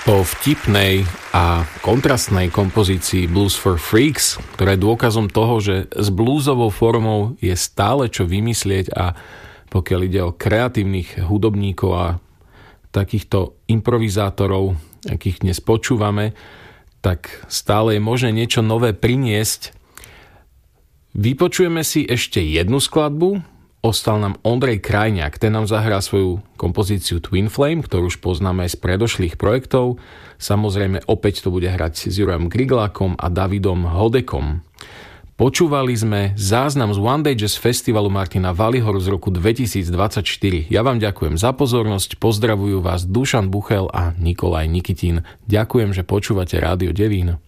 Po vtipnej a kontrastnej kompozícii Blues for Freaks, ktorá je dôkazom toho, že s bluesovou formou je stále čo vymyslieť a pokiaľ ide o kreatívnych hudobníkov a takýchto improvizátorov, akých dnes počúvame, tak stále je možné niečo nové priniesť. Vypočujeme si ešte jednu skladbu. Ostal nám Ondrej Krajňák, ten nám zahrá svoju kompozíciu Twin Flame, ktorú už poznáme aj z predošlých projektov. Samozrejme opäť to bude hrať s Jurajom Griglákom a Davidom Hodekom. Počúvali sme záznam z One Day Jazz Festivalu Martina Valihoru z roku 2024. Ja vám ďakujem za pozornosť, pozdravujú vás Dušan Buchel a Nikolaj Nikitín. Ďakujem, že počúvate Rádio Devín.